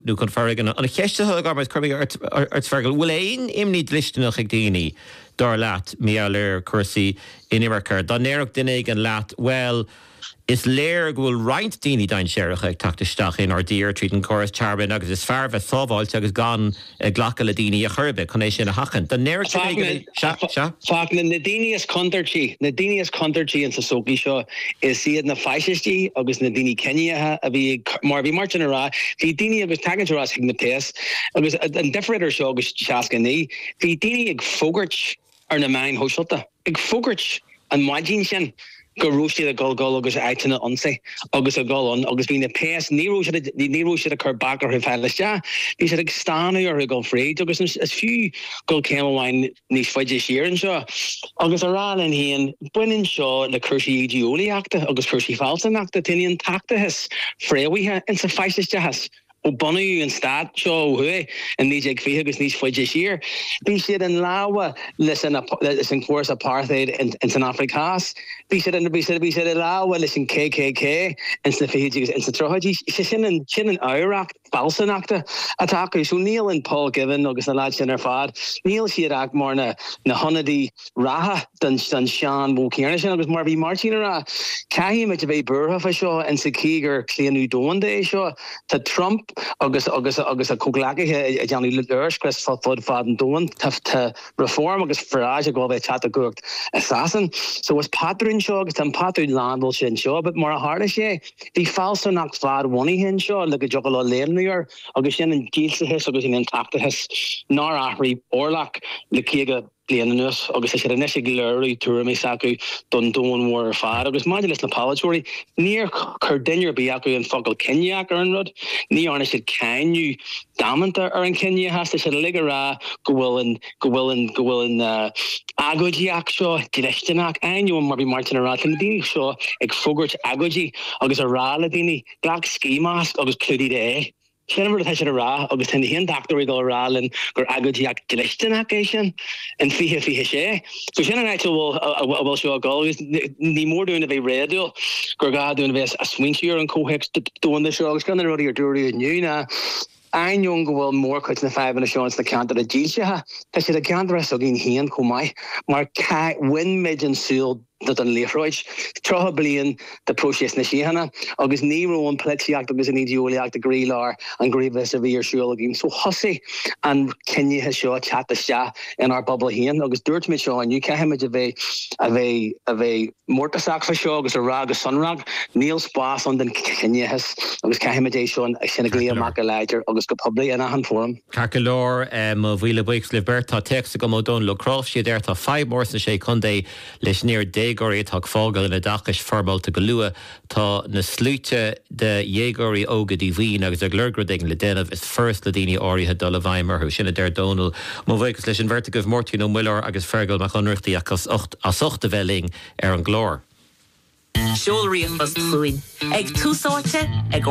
nu kon fargan an cheiste gar met curving artfergal will ein imni listenach ag dini dar lat mealer cursi in America dan nerok dinig an lat well is léir gohfuil roint daoine dain séireach ag tactaisteach in ar dír tríd an choras tearbin agus is fear bheith sábháilte agus gan ghlacha le daoine a churbe chun é sin a hachan. Tá néir Fágna na daoine is contartí an sa sógaí seo is siad na feisistí agus na daoine Keniathe a bhí mar bhí martin ará bhí daoine agus tagantarrá ag na téas agus an defriidir seo agus seacaní bhí daoine ag fógairt ar na main hóisiilta ag fógairt an maidín sin go rústi a gol agus eitena onse agus a golon agus bína pes níró a chur back ar feiliste bí sé ag stanna ar go fréid agus is fiú go céimháin níos foiide siar an seo agus arán in híon buinn seo le chuirsí ideolaíachta agus chuirsí falsanachta tuíon tactathes fréhuithe in sa feisiste has o bonu an stad seo hu en ní ag fi agus níos foiide siar. Bí siad an láha leis an cuas apartheid in San Africás. Bí siad an láha leis an KKK in sa fihéid in sa trochaidí sin an áireacht falsanachta atá so níl an Paul Given agus na láid sin ar fad. Níl siad ach mar na honadí ratha den Sean Bócéarna sin agus mar bhí Martin ará caihí me a bheith burtha seo in sa cígur cléanú dónda é seo tá Trump agus a coglagathe a Johnny Leurs Chris fod fad an doan te reform agus farage go bheith chat a gucht assassin. So was patrin seo agus an patrin landbal sin seo, but mar a harda sé hí falsa nach fad woni hin seo le go jogala léir agus sin an dílsa his agus in an tactathes nar ahrí orlach le céga bliananus agus sé an eisi glóirí túra mé sacu don dóin mór fad agus maidir leis na palatory níor chur dinnear bí acu an fogal Keniaach ar an rud ní arna sé céinú damanta ar an Kenya has sé ligará go bhfuil an agodíach seo dileisteach ainiu mar bhí Martin ará an daoine seo ag fógairt agodí agus a rá le daoine gach scímas agus clúdaí é. Sinimir a rá agus ten hén doctorí go rálinn gur agodíach dileisteach é sin an fihe sé. So sin an bhfuil seo gágus ní mór dúin a bheith réadú gur gaún bheits a swintíir an cóhex dúna seo agus gan ruí ar dúirí nniuúna. Einjong bhfuil mór chuit na 5 na seans na cantar a díilsethe, Tá sé a cantar a gin híon chomai, mar win méid an súil dat an leithroid trocha blian de proses na síhanana agus níro an plexiacht agus an ideolaíocht a grílar an gríbhes a bhí ar siúlagin. So hosaí an Keniathe seo chatiste in our bubble hían agus dúirt mé seo aniu ceimiid a bheith mórtasach fa seo agus a rá agus sunrag níl spás an den Keniathes agus ceimiid é seo ag sinna grí amach a leidir agus go publi in a han fóm. Carcalór má bhíle buics le bertá text go módún le crof siad ar tá 5 mór na sé chundé leis níor Dégóirí tá fágal in a dachas forbalta go lua tá na slúte de dhégóirí ógad í bhín agus a glurgrading le déanamh is first le daoine áirithe dul a bhaimar hu sinna déir Donal má bhhégus leis an vertigah Mórtín ó Miller agus fergal mar chunirtaí as 8 bheling ar an glór. Siúlríochas chuin ag túsáte ag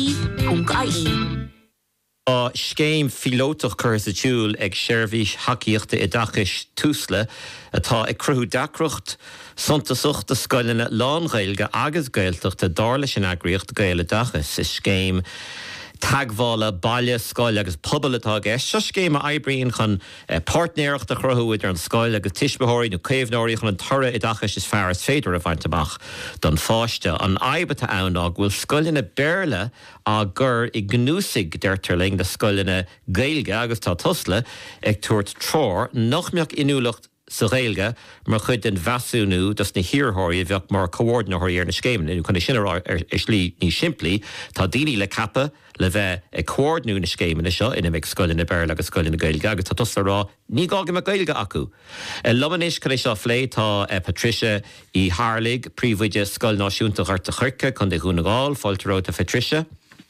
RTE.ie. A scéim filótach chur sa tiúil ag seirbhís hacaíochta i dachas túsla atá ag cruthú dacrocht suntasachta scoileanna lánghilge agus gailteachta dála sin agriocht gaile dachas is scéim taghála baile scoil agus pobalatá gist. Se scéim a eibríonn chun partnéireachta chruthúid ar an scoil agus tisbeóirí nó céimhnóirí chun an tora i dachas is fearr is féidir a bhaintach don fáiste an aibata annág bhfuil scoileanna béirle a gur i gnúsigh deirtarling de scoileanna gailge agus tá tusla ag tuairt tróir nach meach inúlacht sa réilge mar chud den bheasúnú dus na hiorthirí bheoh mar coordinathirí ar na scéimna nu chuna sin ar slí ní siimplí tá daoine le cappa le bheith ag coordinú na scéimna seo ina bheith scoileanna béirle agus scoileanna gailge agus tá tusla rá ní gága me gailge acu. Lomanis chun é seo flé tá Patricia í Harlig príomhide scoil náisiúnta Ghorta Churca chun de Gúnagáil fáilteróta Patricia.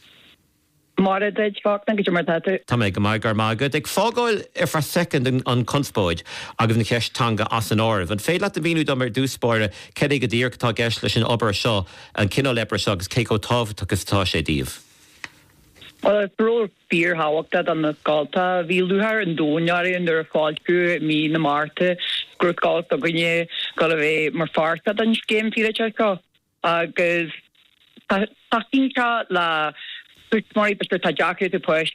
Mara deid fágna go mar tatu. Tá mé go mai gur mágad ag fágáil ar far second an conspóid agus na ceistanga as an áibh. An féad le a bhíú dom ar dúspóire cedig go dtír tá gceist leis an obair seo an cinál lepra seo agus céó tábh agus tá sé díomh. Bror fear hawakta an na galta vi luhar an dónear in der fáilú mí na Marte grúd galta gonne gal bheith mar farta an scéim fi teá agus takinka la Mari, but tá Jackar to push